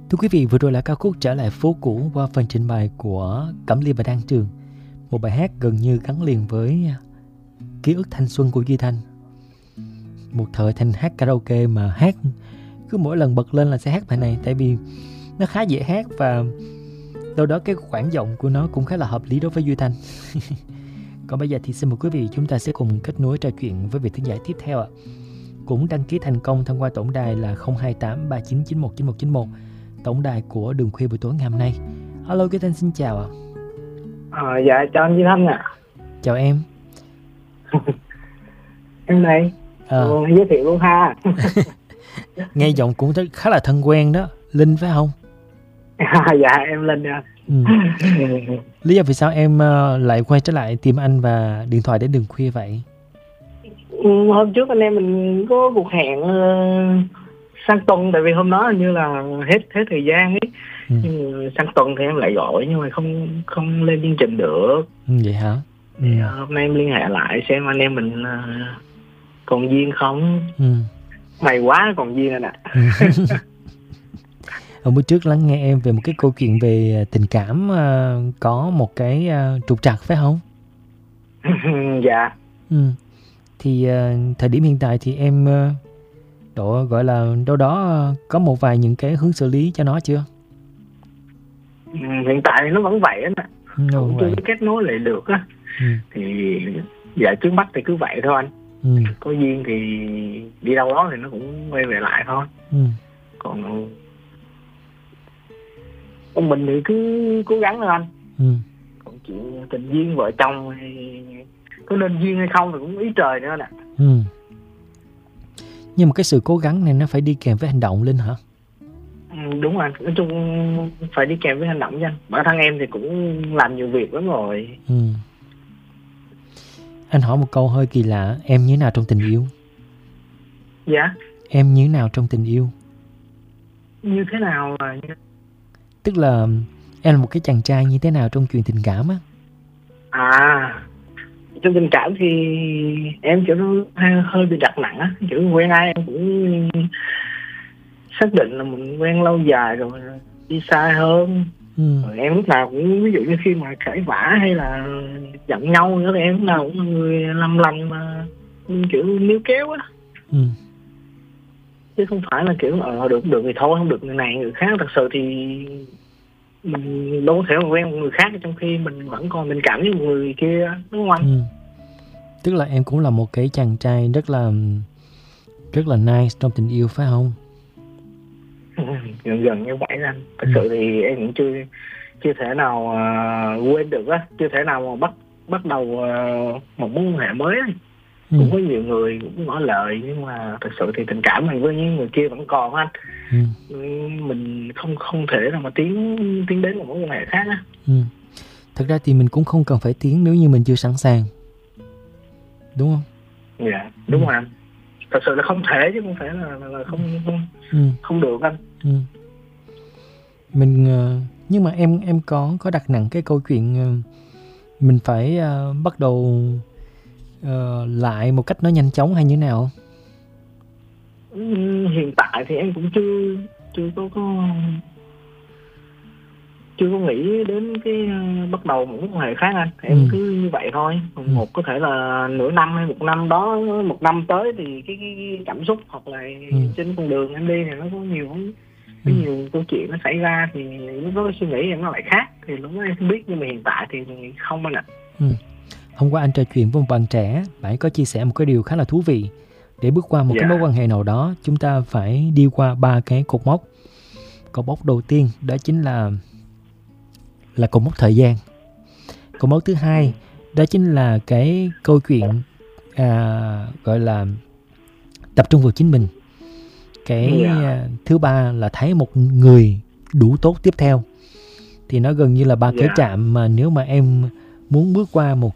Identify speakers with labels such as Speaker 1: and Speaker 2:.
Speaker 1: Thưa quý vị, vừa rồi là ca khúc Trở lại phố cũ qua phần trình bày của Cẩm Ly và Đan Trường. Một bài hát gần như gắn liền với ký ức thanh xuân của Duy Thanh. Một thời Thanh hát karaoke mà hát cứ mỗi lần bật lên là sẽ hát bài này, tại vì nó khá dễ hát và đâu đó cái khoảng giọng của nó cũng khá là hợp lý đối với Duy Thanh. Còn bây giờ thì xin mời quý vị chúng ta sẽ cùng kết nối trò chuyện với vị thính giả tiếp theo ạ. Cũng đăng ký thành công thông qua tổng đài là 028 3991 9191, tổng đài của Đường Khuya buổi tối ngày hôm nay. Alo, Duy Thanh xin chào ạ.
Speaker 2: Dạ chào anh Duy Thanh ạ.
Speaker 1: Chào em.
Speaker 2: Em đây. Giới thiệu luôn ha.
Speaker 1: Nghe giọng cũng khá là thân quen đó. Linh phải không?
Speaker 2: Dạ em Linh nha.
Speaker 1: Lý do vì sao em lại quay trở lại tìm anh và điện thoại đến Đường Khuya vậy?
Speaker 2: Hôm trước anh em mình có cuộc hẹn sang tuần, tại vì hôm đó hình như là hết thời gian ấy. Nhưng sang tuần thì em lại gọi nhưng mà không lên chương trình được.
Speaker 1: Vậy hả?
Speaker 2: Hôm nay em liên hệ lại xem anh em mình còn duyên không. May quá còn duyên anh ạ.
Speaker 1: Hôm bữa trước lắng nghe em về một cái câu chuyện về tình cảm, có một cái trục trặc phải không?
Speaker 2: Dạ.
Speaker 1: Thì thời điểm hiện tại thì em gọi là đâu đó có một vài những cái hướng xử lý cho nó chưa?
Speaker 2: Hiện tại thì nó vẫn vậy á, cũng chưa kết nối lại được á. Thì dạ trước mắt thì cứ vậy thôi anh. Có duyên thì đi đâu đó thì nó cũng quay về lại thôi. Còn mình thì cứ cố gắng thôi anh. Còn chuyện tình duyên vợ chồng thì có nên duyên hay không thì cũng ý trời nữa nè.
Speaker 1: Nhưng mà cái sự cố gắng này nó phải đi kèm với hành động Linh hả?
Speaker 2: Đúng rồi, nói chung phải đi kèm với hành động chứ anh. Bản thân em thì cũng làm nhiều việc lắm rồi.
Speaker 1: Anh hỏi một câu hơi kỳ lạ, em như thế nào trong tình yêu?
Speaker 2: Dạ?
Speaker 1: Em như thế nào trong tình yêu?
Speaker 2: Như thế nào là...
Speaker 1: Tức là em là một cái chàng trai như thế nào trong chuyện tình cảm á?
Speaker 2: Trong tình cảm thì em kiểu nó hơi bị đặt nặng á. Kiểu quen ai em cũng xác định là mình quen lâu dài rồi đi xa hơn. Rồi em lúc nào cũng, ví dụ như khi mà cãi vã hay là giận nhau nữa thì em lúc nào cũng là người lầm mà kiểu níu kéo á. Chứ không phải là kiểu được thì thôi, không được người này người khác. Thật sự thì mình đâu có thể mà quen một người khác trong khi mình vẫn còn tình cảm với một người kia, đúng không anh?
Speaker 1: Tức là em cũng là một cái chàng trai rất là nice trong tình yêu phải không?
Speaker 2: Gần như vậy anh. Thật sự thì em cũng chưa thể nào quên được á, chưa thể nào mà bắt đầu một mối quan hệ mới á. Cũng có nhiều người cũng ngỏ lời, nhưng mà thật sự thì tình cảm mình với những người kia vẫn còn anh. Mình không thể nào mà tiến đến một mối quan hệ khác á.
Speaker 1: Thật ra thì mình cũng không cần phải tiến nếu như mình chưa sẵn sàng, đúng không?
Speaker 2: Dạ, đúng rồi anh. Thật sự là không thể chứ không phải là không được anh.
Speaker 1: Mình nhưng mà em có đặt nặng cái câu chuyện mình phải bắt đầu lại một cách nó nhanh chóng hay như thế nào?
Speaker 2: Hiện tại thì em cũng chưa có nghĩ đến cái bắt đầu một mối quan hệ khác anh. Em cứ như vậy thôi. Một có thể là nửa năm hay một năm đó, một năm tới thì cái cảm xúc hoặc là trên con đường em đi thì nó có nhiều câu chuyện nó xảy ra, thì lúc đó cái suy nghĩ em nó lại khác, thì lúc đó em không biết. Nhưng mà hiện tại thì không anh ạ.
Speaker 1: Hôm qua anh trò chuyện với một bạn trẻ, bạn có chia sẻ một cái điều khá là thú vị. Để bước qua một cái mối quan hệ nào đó, chúng ta phải đi qua 3 cái cột mốc. Cột mốc đầu tiên đó chính là cột mốc thời gian. Cột mốc thứ hai đó chính là cái câu chuyện gọi là tập trung vào chính mình. Cái thứ ba là thấy một người đủ tốt tiếp theo. Thì nó gần như là 3 cái trạm mà nếu mà em muốn bước qua một